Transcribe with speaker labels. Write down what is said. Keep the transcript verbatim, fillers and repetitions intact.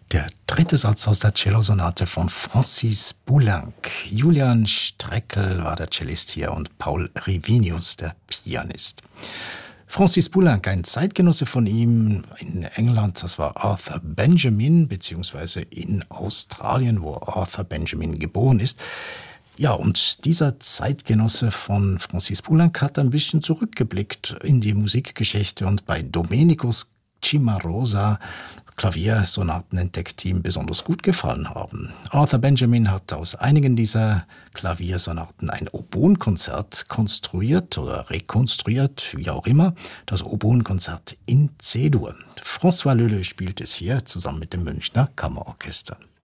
Speaker 1: Der dritte Satz aus der Cellosonate von Francis Poulenc. Julian Streckel war der Cellist hier und Paul Rivinius der Pianist. Francis Poulenc, ein Zeitgenosse von ihm in England, das war Arthur Benjamin, beziehungsweise in Australien, wo Arthur Benjamin geboren ist. Ja, und dieser Zeitgenosse von Francis Poulenc hat ein bisschen zurückgeblickt in die Musikgeschichte und bei Domenico Cimarosa Klaviersonaten entdeckt, die ihm besonders gut gefallen haben. Arthur Benjamin hat aus einigen dieser Klaviersonaten ein Oboenkonzert konstruiert oder rekonstruiert, wie auch immer, das Oboenkonzert in C-Dur. François Leleux spielt es hier zusammen mit dem Münchner Kammerorchester.